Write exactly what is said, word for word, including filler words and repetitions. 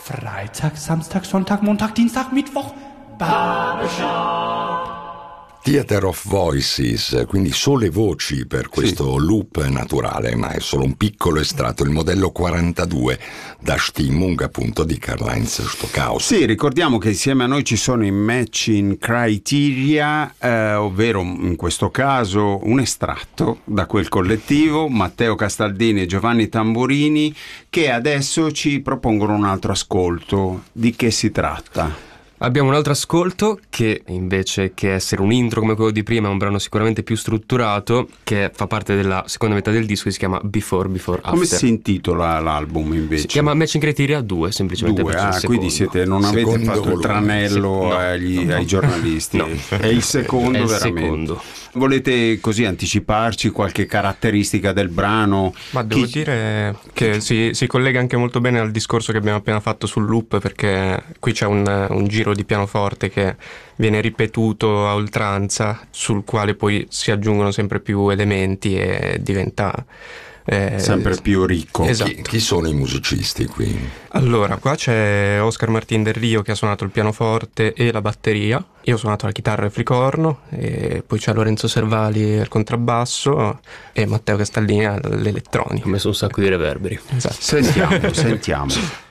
Freitag, Samstag, Sonntag, Montag, Dienstag, Mittwoch. Barbershop. Theater of Voices, quindi sole voci per questo sì. loop naturale, ma è solo un piccolo estratto, il modello quarantadue da Stimmung, appunto, di Karl-Heinz Stockhausen. Sì, ricordiamo che insieme a noi ci sono i matching criteria, eh, ovvero in questo caso un estratto da quel collettivo, Matteo Castaldini e Giovanni Tamburini, che adesso ci propongono un altro ascolto. Di che si tratta? Abbiamo un altro ascolto che invece che essere un intro come quello di prima è un brano sicuramente più strutturato, che fa parte della seconda metà del disco, che si chiama Before, Before, After. Come si intitola l'album invece? Si chiama Matching Criteria due, semplicemente due, perché ah, quindi siete, non secondo avete fatto volume. il tranello Sì, no, agli, no, ai giornalisti. No. È il secondo È il veramente. secondo. Volete così anticiparci qualche caratteristica del brano? Ma devo Chi... dire che si, si collega anche molto bene al discorso che abbiamo appena fatto sul loop, perché qui c'è un, un giro di pianoforte che viene ripetuto a oltranza, sul quale poi si aggiungono sempre più elementi e diventa eh, sempre più ricco. Esatto. Chi, chi sono i musicisti qui? Allora, qua c'è Oscar Martín del Rio che ha suonato il pianoforte e la batteria. Io ho suonato la chitarra e il flicorno, e poi c'è Lorenzo Servali al contrabbasso e Matteo Castaldini all'elettronica. Ho messo un sacco di reverberi. Esatto. Sentiamo, sentiamo.